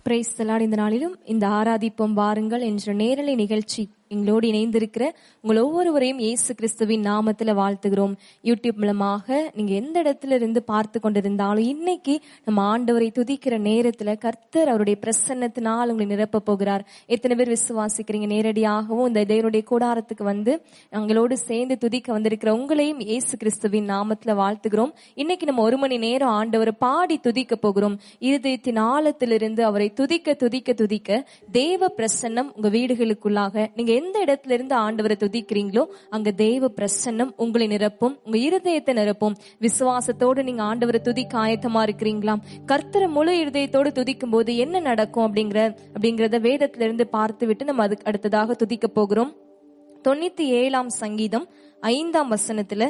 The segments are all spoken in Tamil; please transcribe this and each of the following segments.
Praise the Lord. இந்த நாளிலும் இந்த ஆராதிப்போம் வாருங்கள் என்ற நேரலை நிகழ்ச்சி எங்களோடு இணைந்திருக்கிற உங்கள் ஒவ்வொருவரையும் இயேசு கிறிஸ்துவின் நாமத்துல வாழ்த்துகிறோம். யூடியூப் மூலமாக நீங்க எந்த இடத்துல இருந்து பார்த்து கொண்டிருந்தாலும் இன்னைக்கு நம்ம ஆண்டவரை துதிக்கிற நேரத்துல கர்த்தர் அவருடைய பிரசன்னத்தினால் உங்களை நிரப்ப போகிறார். எத்தனை பேர் விசுவாசிக்கிறீங்க? நேரடியாகவும் இந்த தேவனுடைய கூடாரத்துக்கு வந்து எங்களோடு சேர்ந்து துதிக்க வந்திருக்கிற உங்களையும் இயேசு கிறிஸ்துவின் நாமத்துல வாழ்த்துகிறோம். இன்னைக்கு நம்ம 1 மணி நேரம் ஆண்டவரை பாடி துதிக்க போகிறோம். இருதயத்தின் ஆழத்திலிருந்து அவரை துதிக்க துதிக்க துதிக்க தேவ பிரசன்னம் உங்க வீடுகளுக்குள்ளாக நீங்க எந்த இடத்துல இருந்து ஆண்டவரை துதிக்கிறீங்களோ அங்க தேவ பிரசன்னம் உங்களை நிரப்பும், உங்க இருதயத்தை நிரப்பும். விசுவாசத்தோடு நீங்க ஆண்டவரை துதிக்க ஆயத்தமா இருக்கிறீங்களா? கர்த்தரை முழு இருதயத்தோடு துதிக்கும் போது என்ன நடக்கும் அப்படிங்கறத வேதத்துல இருந்து பார்த்து விட்டு நம்ம அதுக்கு அடுத்ததாக துதிக்க போகிறோம். 97ஆம் சங்கீதம் 5ஆம் வசனத்துல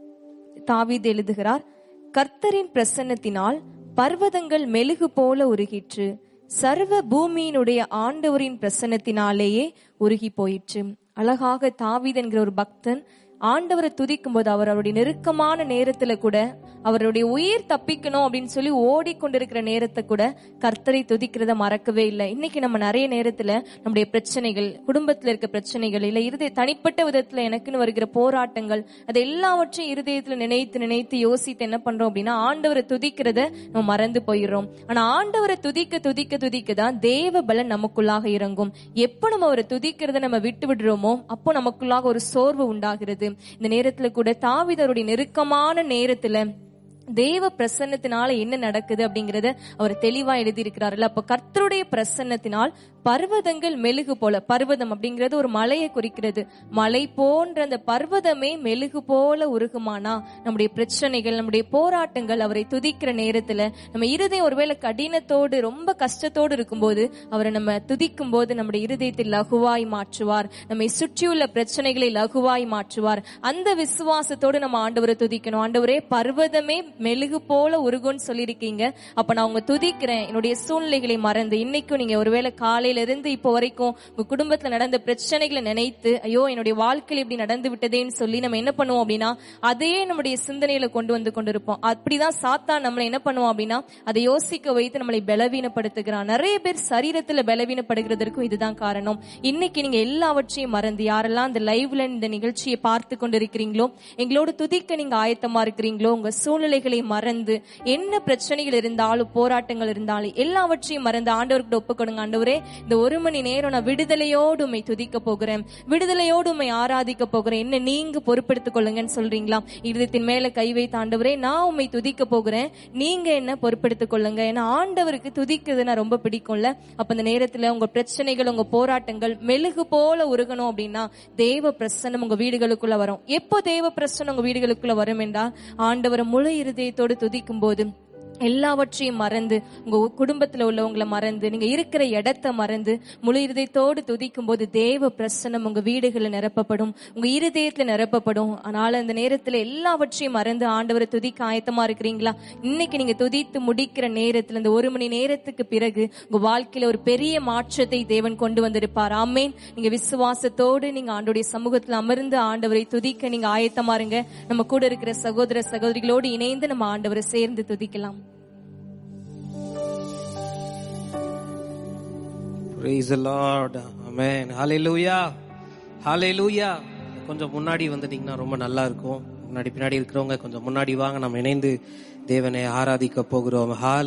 தாவீது எழுதுகிறார், கர்த்தரின் பிரசன்னத்தினால் பர்வதங்கள் மெழுகு போல உருகிற்று, சர்வ பூமியினுடைய ஆண்டவரின் பிரசன்னத்தினாலேயே உருகி போயிற்று. அழகாக தாவீது என்கிற ஒரு பக்தன் ஆண்டவரை துதிக்கும் போது அவருடைய நெருக்கமான நேரத்துல கூட அவருடைய உயிர் தப்பிக்கணும் அப்படின்னு சொல்லி ஓடிக்கொண்டிருக்கிற நேரத்தை கூட கர்த்தரை துதிக்கிறத மறக்கவே இல்லை. இன்னைக்கு நம்ம நிறைய நேரத்துல நம்முடைய பிரச்சனைகள், குடும்பத்துல இருக்க பிரச்சனைகள், இல்ல இருதய தனிப்பட்ட விதத்துல எனக்குன்னு வருகிற போராட்டங்கள், அது எல்லாவற்றையும் இருதயத்துல நினைத்து நினைத்து யோசித்து என்ன பண்றோம் அப்படின்னா ஆண்டவரை துதிக்கிறத நம்ம மறந்து போயிடுறோம். ஆனா ஆண்டவரை துதிக்க துதிக்க துதிக்க தான் தேவ பலன் நமக்குள்ளாக இறங்கும். எப்போ நம்ம அவரை துதிக்கிறத நம்ம விட்டு விடுறோமோ அப்போ நமக்குள்ளாக ஒரு சோர்வு உண்டாகிறது. இந்த நேரத்துல கூட தாவீதுடைய நெருக்கமான நேரத்துல தேவ பிரசன்னத்தினால என்ன நடக்குது அப்படிங்கறத அவர் தெளிவா எழுதி இருக்கிறார்கள். அப்ப கர்த்தருடைய பிரசன்னத்தினால் பர்வதங்கள் மெழுகு போல, பர்வதம் அப்படிங்கிறது ஒரு மலையை குறிக்கிறது, மலை போன்ற அந்த பர்வதமே மெழுகு போல உருகுமானா நம்முடைய பிரச்சனைகள், நம்முடைய போராட்டங்கள் அவரை துதிக்கிற நேரத்துல நம்ம இருதயம் ஒருவேளை கடினத்தோடு ரொம்ப கஷ்டத்தோடு இருக்கும்போது அவரை நம்ம துதிக்கும் போது நம்முடைய இருதயத்தை லகுவாய் மாற்றுவார், நம்மை சுற்றியுள்ள பிரச்சனைகளை லகுவாய் மாற்றுவார். அந்த விசுவாசத்தோடு நம்ம ஆண்டவரை துதிக்கணும். ஆண்டவரே பர்வதமே மெழுகு போல உருகுன்னு சொல்லியிருக்கீங்க, அப்ப நான் உங்க துதிக்கிறேன். என்னுடைய சூழ்நிலைகளை மறந்து இன்னைக்கும் நீங்க ஒருவேளை காலையில இருந்து இப்போ வரைக்கும் உங்க குடும்பத்துல நடந்த பிரச்சனைகளை நினைத்து ஐயோ என்னுடைய வாழ்க்கையில் இப்படி நடந்து விட்டதேன்னு சொல்லி நம்ம என்ன பண்ணுவோம் அப்படின்னா அதையே நம்முடைய சிந்தனையில கொண்டு வந்து கொண்டிருப்போம். அப்படிதான் சாத்தான் நம்மளை என்ன பண்ணுவோம் அப்படின்னா அதை யோசிக்க வைத்து நம்மளை பலவீனப்படுத்துகிறான். நிறைய பேர் சரீரத்துல பலவீனப்படுகிறதற்கும் இதுதான் காரணம். இன்னைக்கு நீங்க எல்லாவற்றையும் மறந்து, யாரெல்லாம் இந்த லைவ்ல இந்த நிகழ்ச்சியை பார்த்து கொண்டிருக்கிறீங்களோ, எங்களோட துதிக்க நீங்க ஆயத்தமா இருக்கிறீங்களோ, உங்க சூழ்நிலைகளை மறந்து என்ன பிரச்சனைகள் இருந்தாலும் போராட்டங்கள் இருந்தாலும் எல்லாவற்றையும் மறந்து ஆண்டவர்கிட்ட ஒப்புக்கொடுங்க. ஆண்டவரே இந்த 1 மணி நேரம் நான் விடுதலையோடு உம்மை துதிக்க போகிறேன், விடுதலையோடு உம்மை ஆராதிக்க போகிறேன், என்ன நீங்க பொறுப்பெடுத்துக் கொள்ளுங்கன்னு சொல்றீங்களா? இருதயத்தின் மேல கை வைத்து ஆண்டவரே நான் உம்மை துதிக்க போகிறேன், நீங்க என்ன பொறுப்பெடுத்துக் கொள்ளுங்க. ஏன்னா ஆண்டவருக்கு துதிக்கிறதுனா ரொம்ப பிடிக்கும்ல. அப்ப அந்த நேரத்துல உங்க பிரச்சனைகள், உங்க போராட்டங்கள் மெழுகு போல உருகணும் அப்படின்னா தேவ பிரசன்னம் உங்க வீடுகளுக்குள்ள வரும். எப்போ தேவ பிரசன்னம் உங்க வீடுகளுக்குள்ள வரும் என்றால் ஆண்டவரை முழு இருதயத்தோடு துதிக்கும் போது எல்லாவற்றையும் மறந்து, உங்க குடும்பத்துல உள்ளவங்களை மறந்து, நீங்க இருக்கிற இடத்தை மறந்து முழு இருதயத்தோடு துதிக்கும் போது தேவ பிரசன்னம் உங்க வீடுகளை நிரப்பப்படும், உங்க இருதயத்துல நிரப்பப்படும். அதனால அந்த நேரத்துல எல்லாவற்றையும் மறந்து ஆண்டவரை துதிக்க ஆயத்தமா இருக்கிறீங்களா? இன்னைக்கு நீங்க துதித்து முடிக்கிற நேரத்துல இந்த 1 மணி நேரத்துக்கு பிறகு உங்க வாழ்க்கையில ஒரு பெரிய மாற்றத்தை தேவன் கொண்டு வந்திருப்பார். ஆமேன். நீங்க விசுவாசத்தோடு நீங்க ஆண்டவருடைய சமூகத்துல அமர்ந்து ஆண்டவரை துதிக்க நீங்க ஆயத்தமா இருங்க. நம்ம கூட இருக்கிற சகோதர சகோதரிகளோடு இணைந்து நம்ம ஆண்டவரை சேர்ந்து துதிக்கலாம். Praise the Lord. Amen. Hallelujah. Hallelujah. கொஞ்சம் முன்னாடி வந்துட்டீங்கன்னா ரொம்ப நல்லா இருக்கும். முன்னாடி பின்னாடி இருக்கிறவங்க கொஞ்சம் முன்னாடி வாங்க, நம்ம இணைந்து தேவனை ஆராதிக்க போகிறோம்.